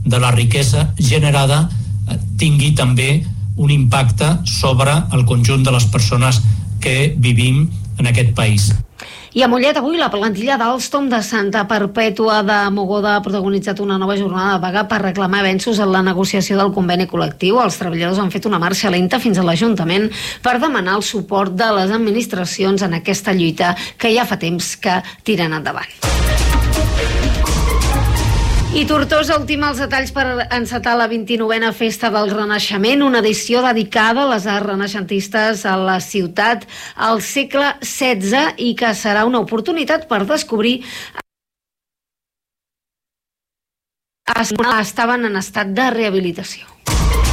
de la riquesa generada tingui també un impacte sobre el conjunt de les persones que vivim en aquest país. I a Mollet avui la plantilla d'Alstom de Santa Perpètua de Mogoda ha protagonitzat una nova jornada de vaga per reclamar avenços en la negociació del conveni col·lectiu. Els treballadors han fet una marxa lenta fins a l'Ajuntament per demanar el suport de les administracions en aquesta lluita que ja fa temps que tiren endavant. I Tortosa ultima els detalls per encetar la 29a Festa del Renaixement, una edició dedicada a les arts renaixentistes a la ciutat al segle XVI i que serà una oportunitat per descobrir estaven en estat de rehabilitació.